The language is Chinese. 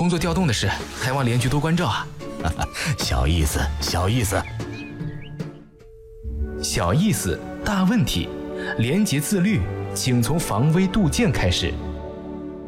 工作调动的事，还望连局多关照啊。 小意思，小意思。 小意思，大问题。廉洁自律，请从防微杜渐开始。